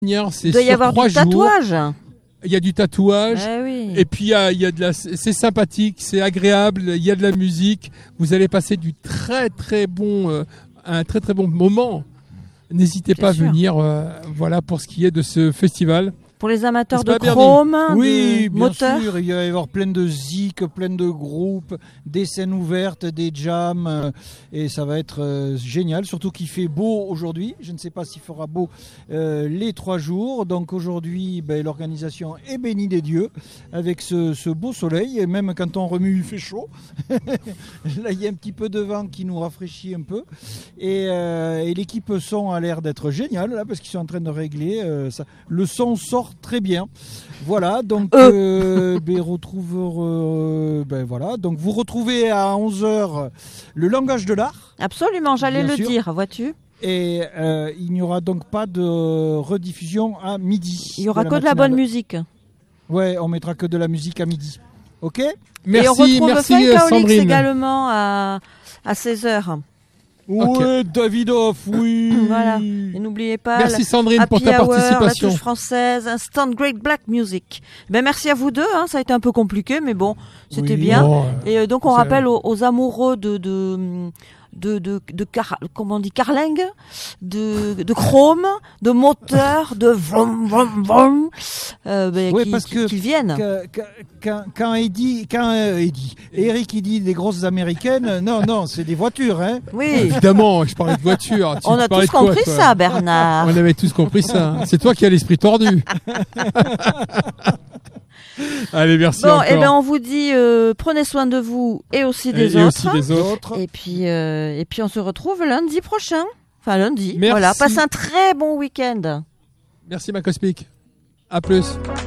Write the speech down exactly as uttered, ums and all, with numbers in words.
C'est Il doit y sur avoir trois du jours. tatouage. Il y a du tatouage. Eh oui. Et puis il y a, il y a de la, c'est sympathique, c'est agréable. Il y a de la musique. Vous allez passer du très très bon, euh, un très très bon moment. N'hésitez Bien pas sûr. à venir. Euh, voilà pour ce qui est de ce festival. Pour les amateurs C'est de pas bien chrome, Oui, de bien moteur. sûr, il va y avoir plein de zik, plein de groupes, des scènes ouvertes, des jams, euh, et ça va être euh, génial, surtout qu'il fait beau aujourd'hui. Je ne sais pas s'il fera beau euh, les trois jours, donc aujourd'hui ben, l'organisation est bénie des dieux avec ce, ce beau soleil, et même quand on remue il fait chaud. Là il y a un petit peu de vent qui nous rafraîchit un peu, et, euh, et l'équipe son a l'air d'être géniale là, parce qu'ils sont en train de régler, euh, ça. Le son sort très bien. Voilà, donc euh, ben, retrouve, euh, ben, voilà, donc vous retrouvez à onze heures le langage de l'art. Absolument, j'allais Bien le sûr. dire, vois-tu. Et euh, il n'y aura donc pas de rediffusion à midi. Il y aura de que de la matinale. bonne musique. Ouais, on mettra que de la musique à midi. Ok. Merci, Et on retrouve merci Funkaolix Sandrine. également à, à seize heures. Ouais, Davidoff, oui. Voilà. Et n'oubliez pas, Merci Sandrine Happy pour ta Hour, la participation. touche française, Instant Great Black Music. Ben merci à vous deux, hein, ça a été un peu compliqué, mais bon, c'était Oui. bien. Oh, Et euh, donc on ça- rappelle aux, aux amoureux de de de de, de car, comment on dit carlingue, de de chrome, de moteur, de vroom vroom vroom, euh, ben, Ouais, qui- parce qui- que- qu'ils viennent. Quand, quand, quand Eddie, quand euh, Eddie, Eric il dit des grosses américaines, non, non, c'est des voitures, hein. Oui, Évidemment, je parlais de voiture. Tu on a parlais tous de quoi, compris toi ça, Bernard. On avait tous compris ça. C'est toi qui as l'esprit tordu. Allez, merci Bon, encore. et ben on vous dit euh, prenez soin de vous et aussi des et, et autres. aussi des autres. D'autres. Et puis, euh, et puis on se retrouve lundi prochain. Enfin lundi. Merci. Voilà. Passe un très bon week-end. Merci ma Cosmic. À plus.